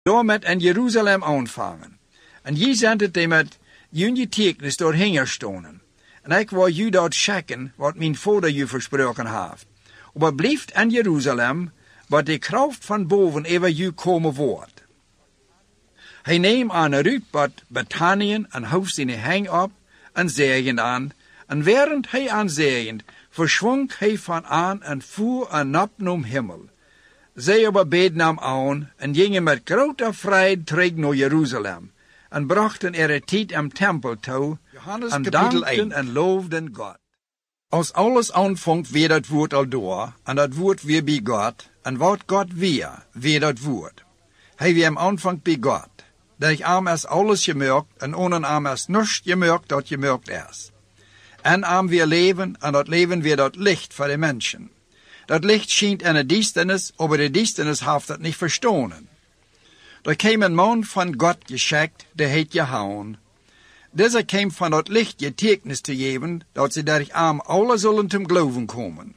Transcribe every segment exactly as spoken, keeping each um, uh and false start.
door met in Jeruzalem aanvangen. En je zendet die met jullie tekens door hingerstonen. En ik wil je dat checken wat mijn vader je versproken heeft. Maar blijft in Jeruzalem, wat de kracht van boven over je komen wordt. Hij neemt aan een ruut wat Bethanien en hoofd zijn hang op en zegend aan. En während hij aan zegend, verschwonk hij van aan en voer en nap naar hemel. Zij aber beden hem aan en gingen met grote vrede terug naar Jeruzalem. En brachten er tijd im tempel toe, Johannes en dankten en loofden God. Als alles aanvangt weer dat woord al door, en dat woord weer bij God, en wat God weer, weer dat woord. Hij weer im aanvang bij God. Dat arm is alles gemerkt, en onen arm is niets gemerkt dat gemerkt is. En arm weer leven, en dat leven weer dat licht voor de mensen. Dat licht schijnt in de duisternis, aber de duisternis heeft het niet verstonen. Er kwam een man van God geschikt, die heet Johannes. Deze kwam van dat licht getuigenis te geven, dat ze durch arm alle zullen zum geloven komen.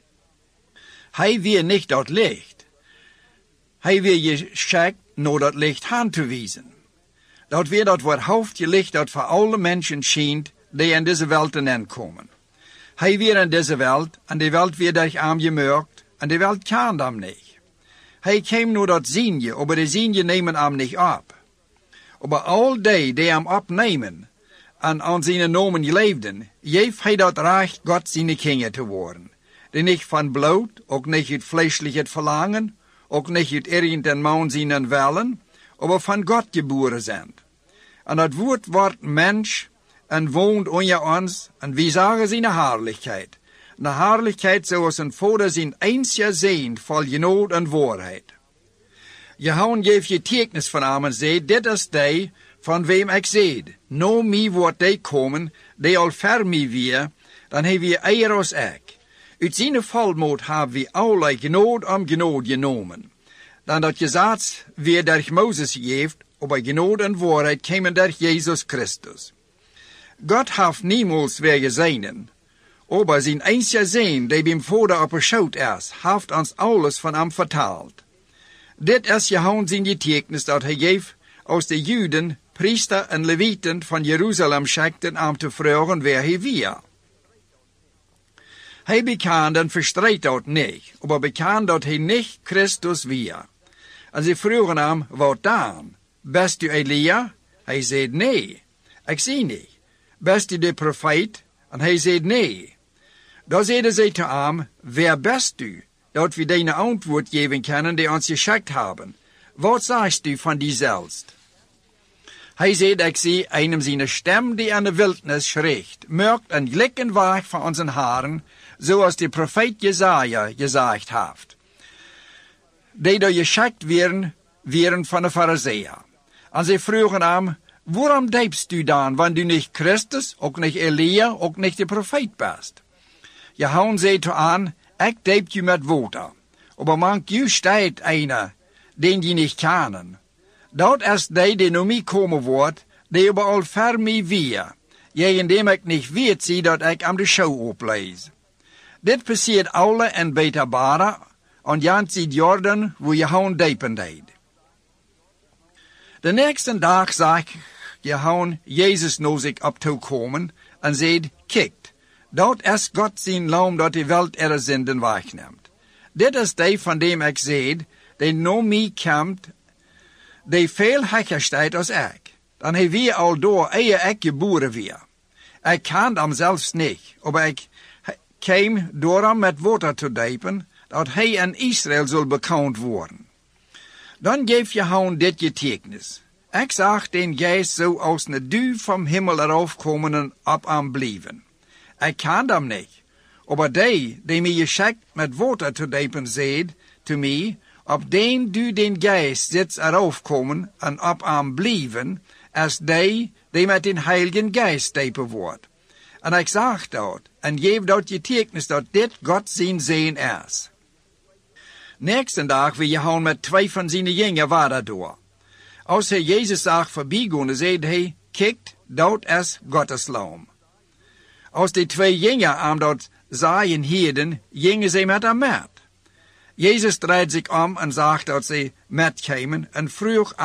Hij weer niet dat licht. Hij weer geschikt naar dat licht aan te wijzen. Dat weer dat wordt hoofdje licht dat voor alle mensen schijnt, die in deze wereld inkomen. Hij weer in deze wereld, en de wereld weer durch arm gemerkt, en de wereld kan hem niet. Hij kwam naar dat zienje, aber de zienje nemen hem niet op. Aber al die die hem opnemen, en aan zijn nomen leefden, geeft hij dat recht God zijn kinderen te worden. Die niet van bloed, ook niet uit vleeselijk verlangen, ook niet uit irgendein man zijn willen, aber van God geboren zijn. En dat woord wordt mens, en woont onder ons, en wie zagen zijn herrlichkeit. De herrlichkeit zoals een vader zijn eensje zien, vol genade en waarheid. Johannes geeft je tekens van hem en zei, dit is die van wem ik zei. No mij wordt die komen, die al ver mij weer, dan hebben we eer als ik. Uit zijn volmoed hebben we allerlei genade om genade genomen. Dan dat gezegd weer durch Mozes geeft, aber genade en waarheid komen durch Jezus Christus. God heeft niemals weer gezien, aber zijn eensje zijn, die beim Vader opgeschaut is, heeft ons alles van hem vertaald. Dit is Johannes zijn getuigenis dat hij geeft als de Juden, priester en levieten van Jeruzalem schikten om te vragen waar hij weer. Hij bekend en verstreed dat niet, aber bekend dat hij niet Christus weer. En ze vroegen hem, wat dan? Best u Elia? Hij zei nee, ik zie niet. Best u de profeet? En hij zei nee. Dan zeiden zij te hem, wer best u? Dat we deine antwoord geven kunnen die ons geschikt hebben. Wat sagst u van die zelfst? Hij zei, ik zie einem zijn stem die aan de wildnis schreeuwt, merkt een glikken waag van onze haren, zoals de profeet Jesaja gezegd heeft. Die door geschikt werden, werden van de Farizeeën. En zij vroegen hem, waarom deibst u dan, wanneer u niet Christus, ook niet Elia, ook niet de profeet bent? Johannes zei toe aan, ik deib je met water, aber mank je staat einer, den je niet kennen. Dat is die die naar mij komen wordt, die aber al ver mij weer, jegendem ik niet weet zie dat ik aan de show oplees. Dit passiert alle in Betabara, en jant ziet Jordan, wo Johannes diepen deed. De nächste dag zag Johannes Jezus naar zich op toe komen, en zei, kijk, dat is God zijn lam dat de wereld er zinden wegneemt. Dit is die van dem ik zei, die naar mij komt, die veel hekker staat als ik. Dan hij weer al door eer ik geboren weer. Ik kan hem zelfs niet, maar ik kwam door hem met water te diepen, dat hij in Israël zal bekend worden. Dan geeft Johannes dit getuigenis. Ik zag den geest zo als een duw vom hemel eraf komen en op hem blijven. Ik kan hem niet, maar die, die mij geschikt met water te diepen, zeid te mij, op den du den geest zit eraf komen en op hem blijven, als die, die met den heiligen geest diepen wordt. En ik zag dat, en geef dat getuigenis dat dit God zijn zin is. Nächsten dag weer Johannes met twee van zijn jingen waren door. Als hij Jezus zag voorbijgaan, zei hij, kijk, dat is Gottes lam. Als die twee jingen aan dat zaaien hielden, gingen ze met hem met. Jezus draaide zich om en zag dat ze met kwamen en vroeg